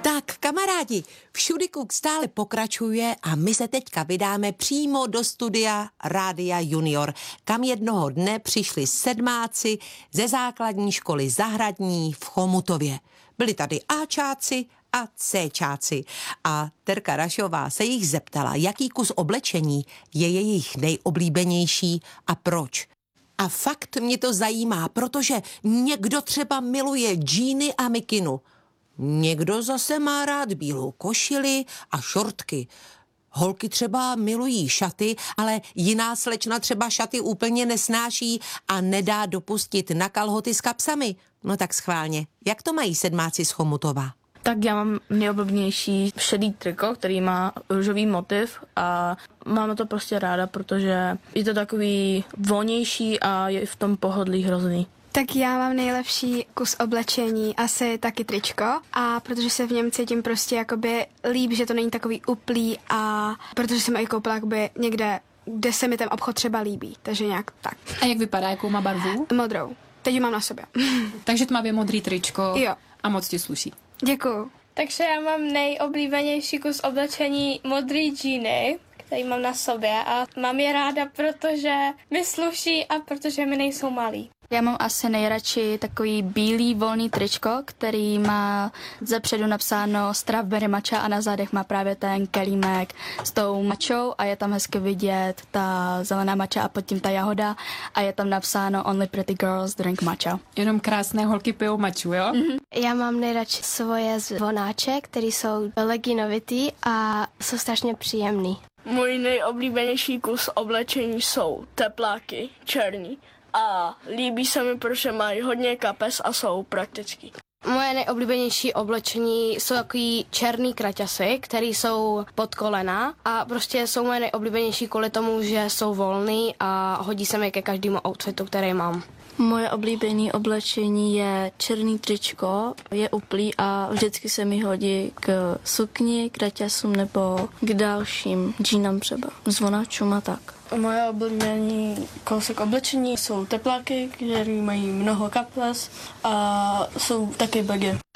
Tak, kamarádi, Všudy Kuk stále pokračuje a my se teďka vydáme přímo do studia Rádia Junior, kam jednoho dne přišli sedmáci ze základní školy Zahradní v Chomutově. Byli tady Ačáci a Cčáci a Terka Rašová se jich zeptala, jaký kus oblečení je jejich nejoblíbenější a proč. A fakt mě to zajímá, protože někdo třeba miluje džíny a mikinu. Někdo zase má rád bílou košili a šortky. Holky třeba milují šaty, ale jiná slečna třeba šaty úplně nesnáší a nedá dopustit na kalhoty s kapsami. No tak schválně, jak to mají sedmáci z Chomutova? Tak já mám nejoblíbenější šedý triko, který má růžový motiv a mám to prostě ráda, protože je to takový volnější a je v tom pohodlí hrozný. Tak já mám nejlepší kus oblečení, asi taky tričko, a protože se v něm cítím prostě jakoby líp, že to není takový uplý, a protože jsem i koupila jakoby někde, kde se mi ten obchod třeba líbí, takže nějak tak. A jak vypadá, jakou má barvu? Modrou. Teď ji mám na sobě. Takže tmavě modrý tričko. Jo. A moc ti sluší. Děkuju. Takže já mám nejoblíbenější kus oblečení modrý džíny, který mám na sobě a mám je ráda, protože mi sluší a protože mi nejsou malý. Já mám asi nejradši takový bílý volný tričko, který má zepředu napsáno Strawberry matcha a na zádech má právě ten kelímek s tou matchou a je tam hezky vidět ta zelená matcha a pod tím ta jahoda a je tam napsáno Only pretty girls drink matcha. Jenom krásné holky pijou matchu, jo? Mm-hmm. Já mám nejradši svoje zvonáče, které jsou leginovitý a jsou strašně příjemný. Můj nejoblíbenější kus oblečení jsou tepláky černí a líbí se mi, protože mají hodně kapes a jsou praktický. Moje nejoblíbenější oblečení jsou takový černý kraťasy, které jsou pod kolena a prostě jsou moje nejoblíbenější kvůli tomu, že jsou volný a hodí se mi ke každému outfitu, který mám. Moje oblíbené oblečení je černý tričko, je uplý a vždycky se mi hodí k sukni, k raťasům nebo k dalším džínám třeba, zvonáčům a tak. Moje oblíbený kousek oblečení jsou tepláky, které mají mnoho kapes a jsou taky bagy.